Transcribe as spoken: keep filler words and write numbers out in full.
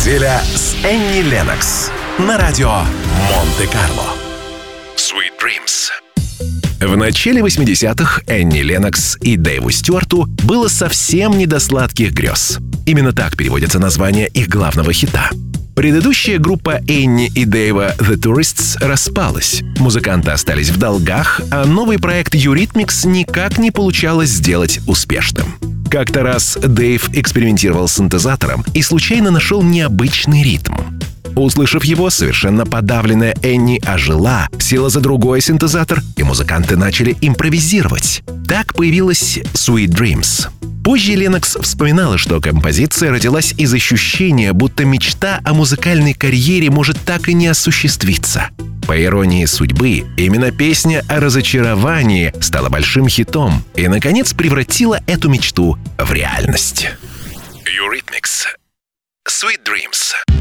Неделя с Энни Леннокс на радио Монте-Карло. Sweet Dreams. В начале восьмидесятых Энни Леннокс и Дэйву Стюарту было совсем не до сладких грез. Именно так переводится название их главного хита. Предыдущая группа Энни и Дэйва The Tourists распалась. Музыканты остались в долгах, а новый проект Eurythmics никак не получалось сделать успешным. Как-то раз Дэйв экспериментировал с синтезатором и случайно нашел необычный ритм. Услышав его, совершенно подавленная Энни ожила, села за другой синтезатор, и музыканты начали импровизировать. Так появилась Sweet Dreams. Позже Леннокс вспоминала, что композиция родилась из ощущения, будто мечта о музыкальной карьере может так и не осуществиться. По иронии судьбы, именно песня о разочаровании стала большим хитом и, наконец, превратила эту мечту в реальность. Eurythmics. Sweet Dreams.